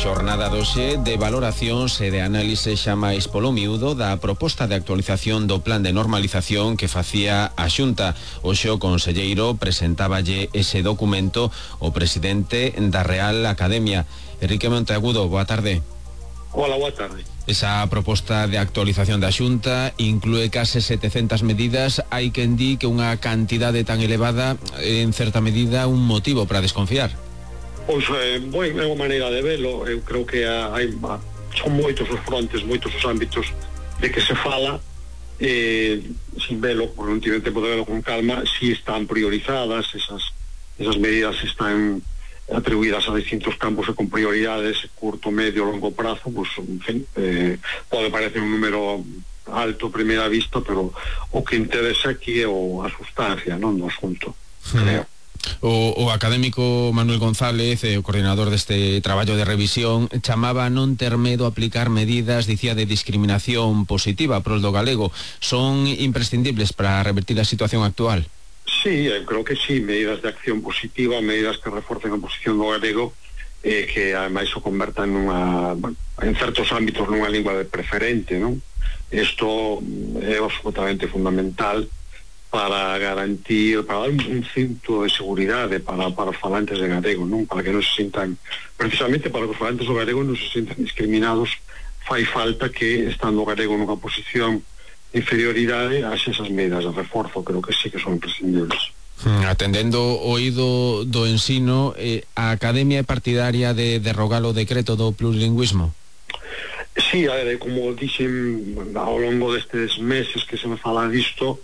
xornada doxe de valoracións e de análise xa máis polo miúdo da proposta de actualización do plan de normalización que facía a Xunta. Hoxe o conselleiro presentáballe ese documento o presidente da Real Academia. Enrique Monteagudo, boa tarde. Hola, boa tarde. Esa proposta de actualización da Xunta inclúe case 700 medidas. Hai quen di que unha cantidade tan elevada en certa medida un motivo para desconfiar. Pois, é unha maneira de velo. Eu creo que son moitos os frontes, moitos os ámbitos de que se fala, sin velo, porque non tiven tempo de velo con calma, si están priorizadas, esas medidas están atribuídas a distintos campos e con prioridades curto, medio, longo prazo. Pois, en fin, pode parecer un número alto a primeira vista, pero o que interesa aquí é a sustancia, non, do asunto, creo. O académico Manuel González, o coordinador deste traballo de revisión, chamaba a non ter medo a aplicar medidas, dicía, de discriminación positiva pros do galego. Son imprescindibles para revertir a situación actual? Sí, eu creo que sí, medidas de acción positiva, medidas que reforcen a posición do galego, que ademais o convertan en certos ámbitos nunha lingua de preferente, non? Isto é absolutamente fundamental para garantir, para dar un cinto de seguridade para os falantes de galego, non? Para que non se sintan, precisamente para que os falantes do galego non se sintan discriminados, fai falta que, estando o galego nunha posición de inferioridade, haxe esas medidas de reforzo. Creo que sí que son imprescindibles. Atendendo o oído do ensino, a Academia é partidaria de derrogar o decreto do plurilingüismo? Sí, como dixen ao longo destes meses que se me fala disto,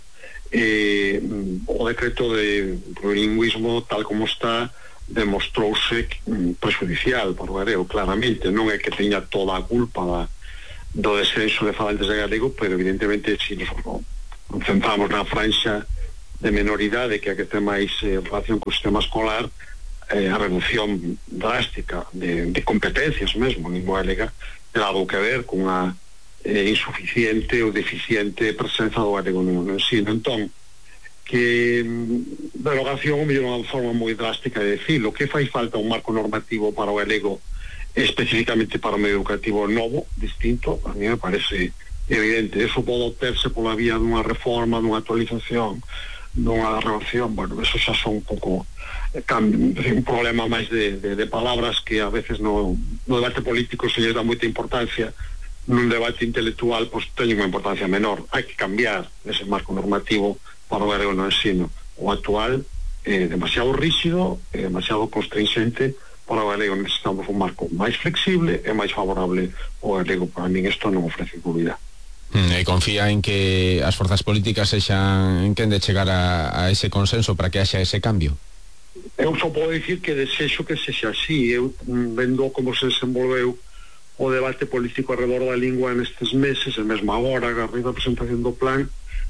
o decreto de plurilingüismo tal como está demostrouse prejudicial para o galego, claramente. Non é que teña toda a culpa do descenso de falantes de galego, pero evidentemente se nos concentramos na franxa de menoridade, que é a que ten máis relación co sistema escolar, a reducción drástica de competencias mesmo en lingua galega terá algo que ver con a insuficiente ou deficiente presenza do galego no ensino. Entón, que derogación é unha forma moi drástica de decirlo. Que fai falta un marco normativo para o galego, especificamente para o medio educativo novo, distinto, a mí me parece evidente. Eso pode obterse pola vía dunha reforma, dunha actualización, dunha relación. Bueno, eso xa son un pouco un problema máis de palabras que a veces no debate político se lle dá moita importancia. Nun debate intelectual, pois teñen unha importancia menor. Hai que cambiar ese marco normativo para o galego no ensino. O actual é demasiado rígido, é demasiado constringente para o galego. Necesitamos un marco máis flexible e máis favorable ao galego. Para min isto non ofrece dúbida. E confía en que as forzas políticas sexan en quen de chegar a ese consenso para que haxa ese cambio? Eu só podo dicir que desexo que sexa así. Eu, vendo como se desenvolveu o debate político alrededor da lingua nestes meses, e mesmo agora, a da presentación do plan,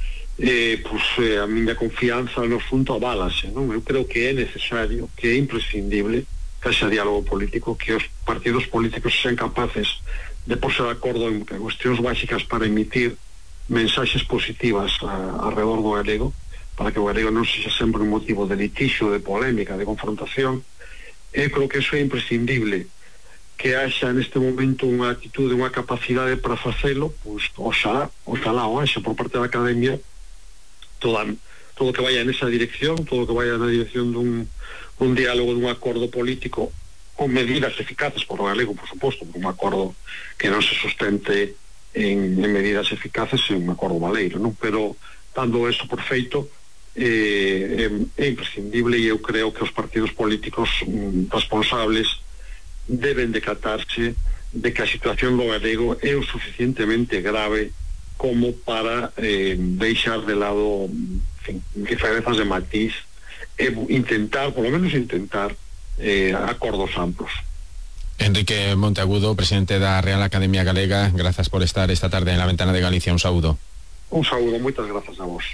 a miña confianza no asunto aválase, non? Eu creo que é necesario, que é imprescindible que haxa diálogo político, que os partidos políticos sean capaces de porse de acordo en cuestións básicas para emitir mensaxes positivas alrededor do galego, para que o galego non sexa sempre un motivo de litixio, de polémica, de confrontación. Eu creo que iso é imprescindible. Que haxa neste momento unha actitude, unha capacidade para facelo, pois oxalá o haxa por parte da Academia, todo o que vaya nesa dirección, todo o que vaya na dirección dun diálogo, dun acordo político con medidas eficaces por o galego, por suposto, un acordo que non se sustente en medidas eficaces, en un acordo valeiro, non? Pero dando eso por feito, é imprescindible, e eu creo que os partidos políticos responsables deben decatarse de que a situación do galego é o suficientemente grave como para deixar de lado, en fin, diferenzas de matiz e intentar, por lo menos intentar, acordos amplos. Enrique Monteagudo, presidente da Real Academia Galega, grazas por estar esta tarde en La Ventana de Galicia. Un saúdo. Un saúdo, moitas grazas a vos.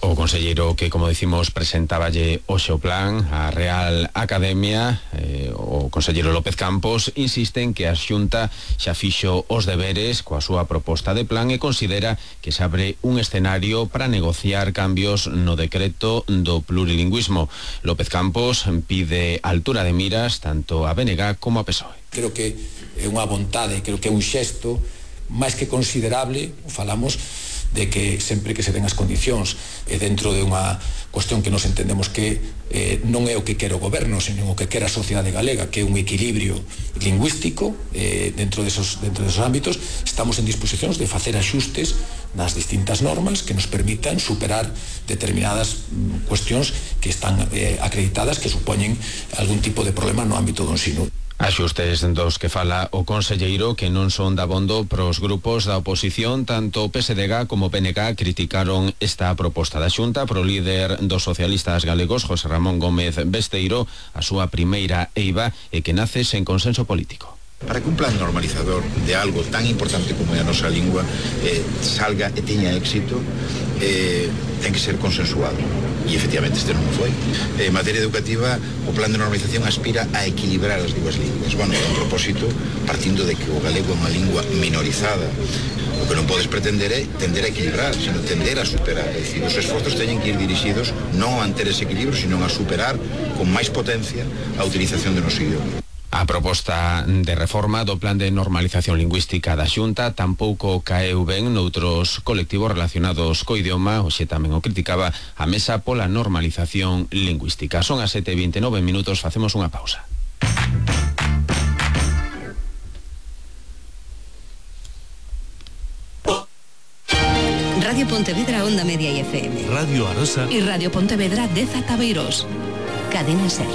O conselleiro que, como decimos, presentáballe hoxe o plan a Real Academia, o conselleiro López Campos, insiste en que a Xunta xa fixo os deberes coa súa proposta de plan e considera que se abre un escenario para negociar cambios no decreto do plurilingüismo. López Campos pide altura de miras tanto a BNG como a PSOE. Creo que é unha vontade, creo que é un xesto máis que considerable, falamos de que sempre que se den as condicións e dentro de unha cuestión que nos entendemos que non é o que quere o goberno, senón o que quere a sociedade galega, que é un equilibrio lingüístico dentro desos ámbitos, estamos en disposicións de facer axustes nas distintas normas que nos permitan superar determinadas cuestións que están acreditadas que supoñen algún tipo de problema no ámbito do ensino. Axustes dos que fala o conselleiro que non son dabondo pros grupos da oposición, tanto PSDG como PNG criticaron esta proposta da Xunta. Pro líder dos socialistas galegos, José Ramón Gómez Besteiro, a súa primeira eiva e que nace sen consenso político. Para que un plan normalizador de algo tan importante como é a nosa lingua salga e teña éxito, ten que ser consensuado. E efectivamente este non foi. En materia educativa, o plan de normalización aspira a equilibrar as dúas linguas. Bueno, é un propósito partindo de que o galego é unha lingua minorizada. O que non podes pretender é tender a equilibrar, sino tender a superar. É dicir, os esforzos teñen que ir dirixidos non a manter ese equilibrio, sino a superar con máis potencia a utilización do noso idioma. A proposta de reforma do plan de normalización lingüística da Xunta tampouco caeu ben noutros colectivos relacionados co idioma. Hoxe tamén o criticaba a Mesa pola Normalización Lingüística. Son as 7:29 minutos, facemos unha pausa. Radio Pontevedra, Onda Media y FM. Radio Arosa y Radio Pontevedra de Zataveiros. Cadena SER.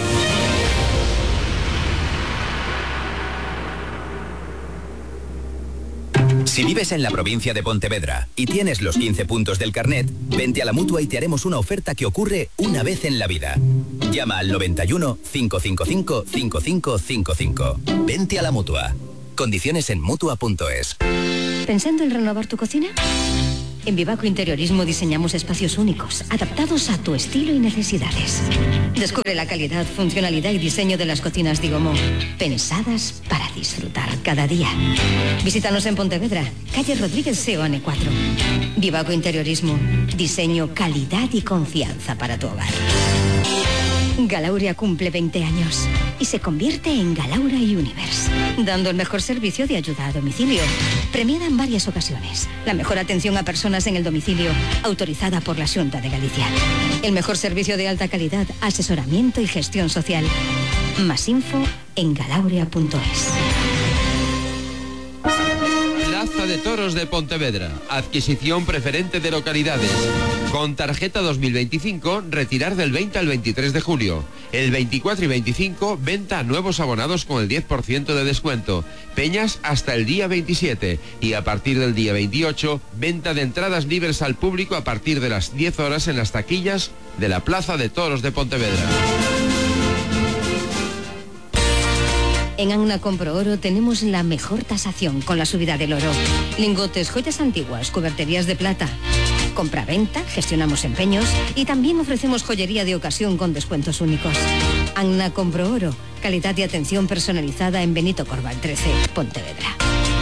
Si vives en la provincia de Pontevedra y tienes los 15 puntos del carnet, vente a la Mutua y te haremos una oferta que ocurre una vez en la vida. Llama al 91 555 5555. Vente a la Mutua. Condiciones en Mutua.es. ¿Pensando en renovar tu cocina? En Vivaco Interiorismo diseñamos espacios únicos, adaptados a tu estilo y necesidades. Descubre la calidad, funcionalidad y diseño de las cocinas Digomó, pensadas para disfrutar cada día. Visítanos en Pontevedra, calle Rodríguez Seoane 4. Vivaco Interiorismo, diseño, calidad y confianza para tu hogar. Galauria cumple 20 años y se convierte en Galaura Universe, dando el mejor servicio de ayuda a domicilio, premiada en varias ocasiones. La mejor atención a personas en el domicilio, autorizada por la Xunta de Galicia. El mejor servicio de alta calidad, asesoramiento y gestión social. Más info en galauria.es. Plaza de Toros de Pontevedra. Adquisición preferente de localidades. Con tarjeta 2025, retirar del 20 al 23 de julio. El 24 y 25, venta a nuevos abonados con el 10% de descuento. Peñas hasta el día 27. Y a partir del día 28, venta de entradas libres al público a partir de las 10 horas en las taquillas de la Plaza de Toros de Pontevedra. En Anna Compro Oro tenemos la mejor tasación con la subida del oro. Lingotes, joyas antiguas, cuberterías de plata. Compra-venta, gestionamos empeños y también ofrecemos joyería de ocasión con descuentos únicos. Anna Compro Oro, calidad y atención personalizada en Benito Corval 13, Pontevedra.